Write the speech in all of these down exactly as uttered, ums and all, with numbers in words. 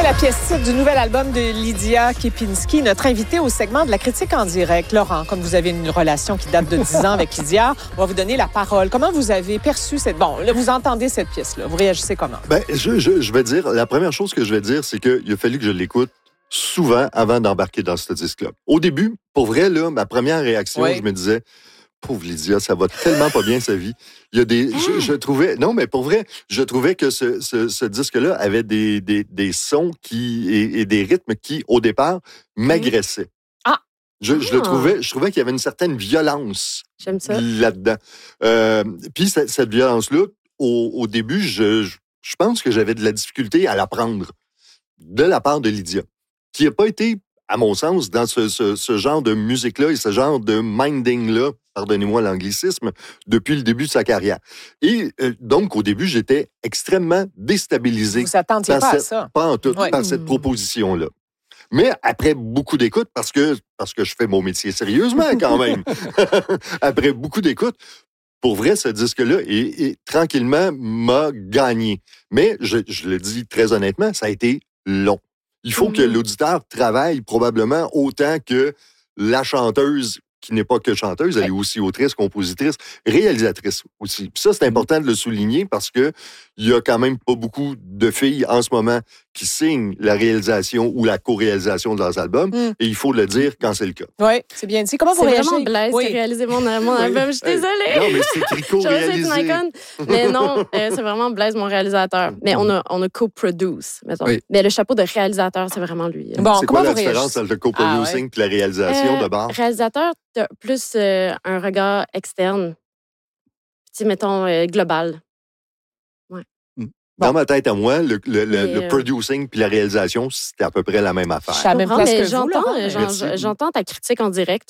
la pièce titre du nouvel album de Lydia Kepinski, notre invitée au segment de la critique en direct. Laurent, comme vous avez une relation qui date de dix ans avec Lydia, on va vous donner la parole. Comment vous avez perçu cette... Bon, là, vous entendez cette pièce-là. Vous réagissez comment? Ben, je, je, je vais dire, la première chose que je vais dire, c'est qu'il a fallu que je l'écoute souvent avant d'embarquer dans ce disque-là. Au début, pour vrai, là, ma première réaction, oui. je me disais... Pauvre Lydia, ça va tellement pas bien sa vie. Il y a des, je, je trouvais, non mais pour vrai, je trouvais que ce, ce, ce disque-là avait des, des, des sons qui et, et des rythmes qui, au départ, m'agressaient. Ah. Je, je le trouvais, je trouvais qu'il y avait une certaine violence. J'aime ça. Là-dedans. Euh, puis cette, cette violence-là, au, au début, je, je, je pense que j'avais de la difficulté à la prendre de la part de Lydia, qui n'a pas été, à mon sens, dans ce, ce, ce genre de musique-là et ce genre de minding-là, pardonnez-moi l'anglicisme, depuis le début de sa carrière. Et euh, donc, au début, j'étais extrêmement déstabilisé. Vous s'attendiez pas cette, à ça. Pas en tout, oui. par cette proposition-là. Mais après beaucoup d'écoute, parce que, parce que je fais mon métier sérieusement quand même, après beaucoup d'écoute, pour vrai, ce disque-là, et, et, tranquillement, m'a gagné. Mais, je, je le dis très honnêtement, ça a été long. Il faut mmh. que l'auditeur travaille probablement autant que la chanteuse, qui n'est pas que chanteuse, elle est aussi autrice, compositrice, réalisatrice aussi. Puis ça, c'est important de le souligner parce que il y a quand même pas beaucoup de filles en ce moment qui signent la réalisation ou la co-réalisation de leurs albums. Mm. Et il faut le dire quand c'est le cas. Oui, c'est bien dit. Comment vous réagissez? C'est vraiment Blaise oui. qui a réalisé mon, mon album. Oui. Je suis désolée. Non, mais c'est écrit co-réalisé. Mais non, euh, c'est vraiment Blaise, mon réalisateur. Mais on a, on a co-produce, mettons. Oui. Mais le chapeau de réalisateur, c'est vraiment lui. Bon, c'est quoi la différence entre le co-producing et ah, ouais. la réalisation euh, de base? Réalisateur, t'as plus euh, un regard externe. Tu sais, mettons, euh, global. Dans bon. ma tête à moi, le, le, le, le producing puis la réalisation, c'était à peu près la même affaire. Je suis à la même place que j'entends, vous, j'en, j'entends ta critique en direct.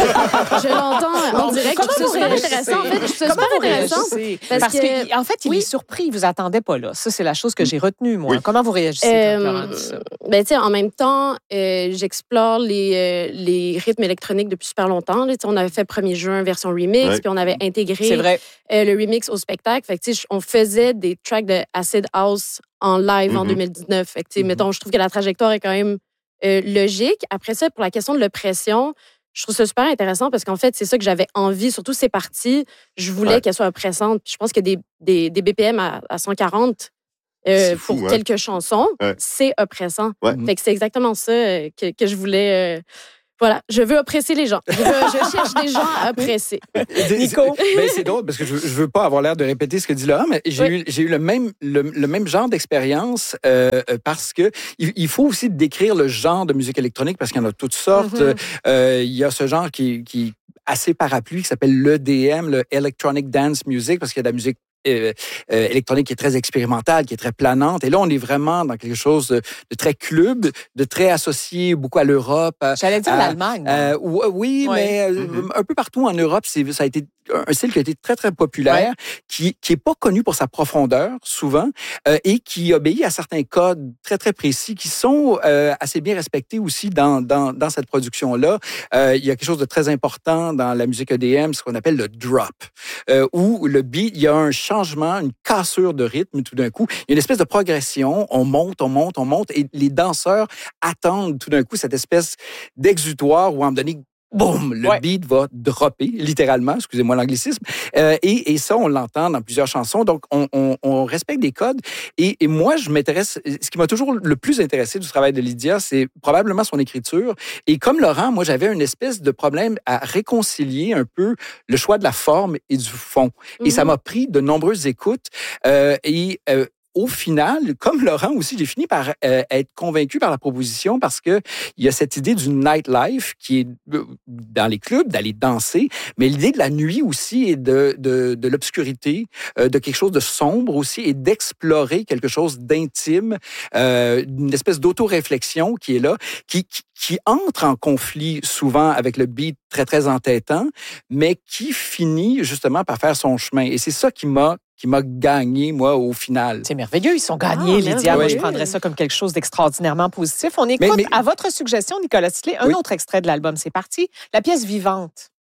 Je l'entends en direct. C'est super intéressant. En fait, c'est super intéressant. Parce, parce que, que, en fait, il oui. est surpris. Il vous attendait pas là. Ça, c'est la chose que j'ai retenue, moi. Oui. Comment vous réagissez euh, quand Florent dit ça? Ben, tu sais, en même temps, euh, j'explore les, euh, les rythmes électroniques depuis super longtemps. Là, on avait fait premier juin version remix, oui. puis on avait intégré euh, le remix au spectacle. Fait que, on faisait des tracks de Acid House en live mm-hmm. en deux mille dix-neuf. Fait que, mm-hmm. mettons, je trouve que la trajectoire est quand même euh, logique. Après ça, pour la question de l'oppression, je trouve ça super intéressant parce qu'en fait, c'est ça que j'avais envie. Surtout ces parties, je voulais ouais. qu'elles soient oppressantes. Puis je pense que des, des, des B P M à, à cent quarante euh, fou, pour hein? quelques chansons, ouais. c'est oppressant. Ouais. Fait que c'est exactement ça que, que je voulais... Euh, Voilà, je veux oppresser les gens. Je, veux, je cherche des gens à oppresser. Nico? Mais c'est drôle parce que je, je veux pas avoir l'air de répéter ce que dit Laurent, mais j'ai oui. eu, j'ai eu le même, le, le même genre d'expérience euh, parce que il, il faut aussi décrire le genre de musique électronique parce qu'il y en a toutes sortes. Mm-hmm. Euh, il y a ce genre qui, qui assez parapluie qui s'appelle l'E D M, le Electronic Dance Music, parce qu'il y a de la musique Euh, euh, électronique qui est très expérimentale, qui est très planante. Et là, on est vraiment dans quelque chose de, de très club, de très associé beaucoup à l'Europe. J'allais dire à, l'Allemagne. Euh, oui, oui, mais mm-hmm. un peu partout en Europe, c'est, ça a été un style qui a été très, très populaire, ouais. qui qui est pas connu pour sa profondeur, souvent, euh, et qui obéit à certains codes très, très précis qui sont euh, assez bien respectés aussi dans, dans, dans cette production-là. Euh, il y a quelque chose de très important dans la musique E D M, ce qu'on appelle le drop, euh, où le beat, il y a un changement, une cassure de rythme tout d'un coup. Il y a une espèce de progression, on monte, on monte, on monte, et les danseurs attendent tout d'un coup cette espèce d'exutoire où, à un moment donné, boum, le ouais. beat va dropper, littéralement, excusez-moi l'anglicisme, euh, et, et ça, on l'entend dans plusieurs chansons, donc on, on, on respecte des codes, et, et moi, je m'intéresse, ce qui m'a toujours le plus intéressé du travail de Lydia, c'est probablement son écriture, et comme Laurent, moi, j'avais une espèce de problème à réconcilier un peu le choix de la forme et du fond, mm-hmm. et ça m'a pris de nombreuses écoutes, euh, et... Euh, au final, comme Laurent aussi, j'ai fini par euh, être convaincu par la proposition parce que il y a cette idée du nightlife qui est euh, dans les clubs, d'aller danser, mais l'idée de la nuit aussi et de, de, de l'obscurité, euh, de quelque chose de sombre aussi et d'explorer quelque chose d'intime, euh, une espèce d'auto-réflexion qui est là, qui, qui, qui entre en conflit souvent avec le beat très, très entêtant, mais qui finit justement par faire son chemin. Et c'est ça qui m'a qui m'a gagné, moi, au final. C'est merveilleux, ils sont gagnés, ah, Lydia. Moi, je prendrais ça comme quelque chose d'extraordinairement positif. On écoute, mais, mais... à votre suggestion, Nicolas Tisley, un oui. autre extrait de l'album. C'est parti, la pièce Vivante.